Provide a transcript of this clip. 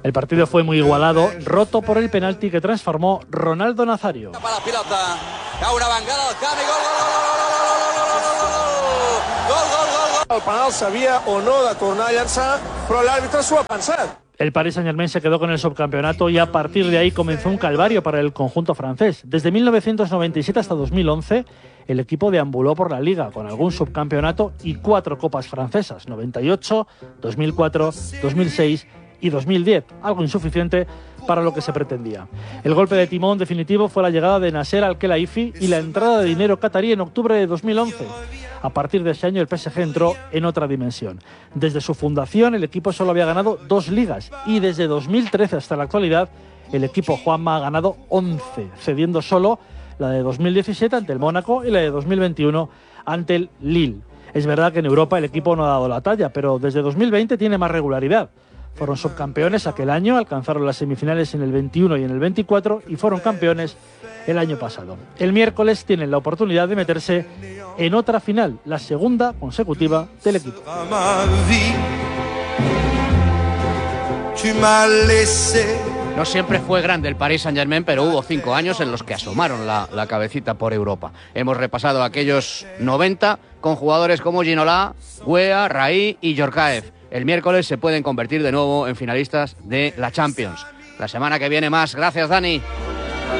El partido fue muy igualado, roto por el penalti que transformó Ronaldo Nazario. Per la pilota, cau una vengada al camp i gol. El penal s'havia o no de tornar a llançar, però l'àrbitre s'ho ha pensat. El Paris Saint-Germain se quedó con el subcampeonato y a partir de ahí comenzó un calvario para el conjunto francés. Desde 1997 hasta 2011, el equipo deambuló por la Liga con algún subcampeonato y 4 copas francesas, 98, 2004, 2006 y 2010, algo insuficiente para lo que se pretendía. El golpe de timón definitivo fue la llegada de Nasser Al-Khelaifi y la entrada de dinero catarí en octubre de 2011. A partir de ese año el PSG entró en otra dimensión. Desde su fundación el equipo solo había ganado 2 ligas y desde 2013 hasta la actualidad el equipo Juanma ha ganado 11, cediendo solo la de 2017 ante el Mónaco y la de 2021 ante el Lille. Es verdad que en Europa el equipo no ha dado la talla, pero desde 2020 tiene más regularidad. Fueron subcampeones aquel año, alcanzaron las semifinales en el 21 y en el 24 y fueron campeones el año pasado. El miércoles tienen la oportunidad de meterse en otra final, la segunda consecutiva del equipo. No siempre fue grande el Paris Saint-Germain, pero hubo 5 años en los que asomaron la cabecita por Europa. Hemos repasado aquellos 90 con jugadores como Ginola, Guea, Raí y Djorkaeff. El miércoles se pueden convertir de nuevo en finalistas de la Champions. La semana que viene más. Gracias, Dani.